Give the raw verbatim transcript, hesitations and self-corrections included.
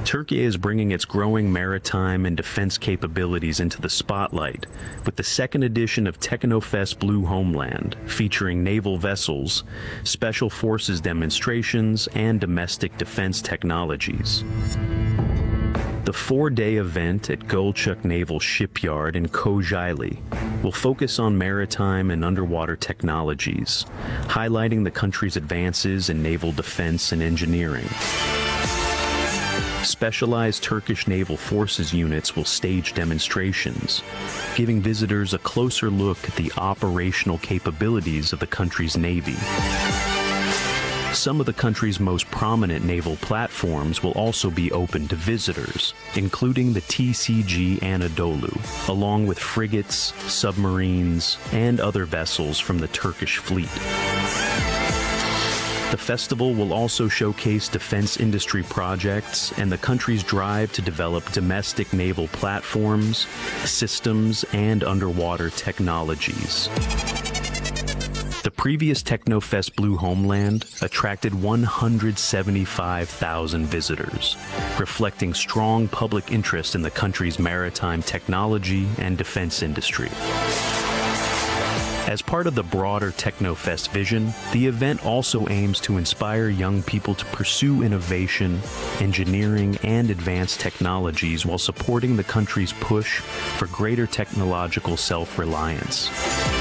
Turkey is bringing its growing maritime and defense capabilities into the spotlight with the second edition of Teknofest Blue Homeland, featuring naval vessels, special forces demonstrations, and domestic defense technologies. The four-day event at Gölcük Naval Shipyard in Kocaeli will focus on maritime and underwater technologies, highlighting the country's advances in naval defense and engineering. Specialized Turkish Naval Forces units will stage demonstrations, giving visitors a closer look at the operational capabilities of the country's Navy. Some of the country's most prominent naval platforms will also be open to visitors, including the T C G Anadolu, along with frigates, submarines, and other vessels from the Turkish fleet. The festival will also showcase defense industry projects and the country's drive to develop domestic naval platforms, systems, and underwater technologies. The previous Teknofest Blue Homeland attracted one hundred seventy-five thousand visitors, reflecting strong public interest in the country's maritime technology and defense industry. As part of the broader Teknofest vision, the event also aims to inspire young people to pursue innovation, engineering, and advanced technologies while supporting the country's push for greater technological self-reliance.